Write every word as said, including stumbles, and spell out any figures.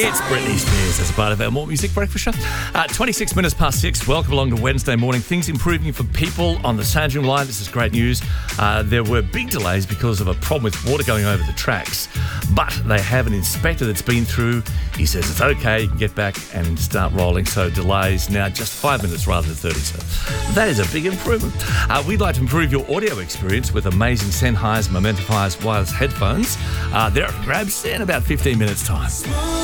It's Britney Spears as a part of our More Music Breakfast Show. Uh, twenty-six minutes past six. Welcome along to Wednesday morning. Things improving for people on the Sandringham line. This is great news. Uh, there were big delays because of a problem with water going over the tracks, but they have an inspector that's been through. He says it's okay. You can get back and start rolling. So delays now just five minutes rather than thirty. So that is a big improvement. Uh, we'd like to improve your audio experience with amazing Sennheiser Momentifiers wireless headphones. Uh, they're at grabs in about fifteen minutes time.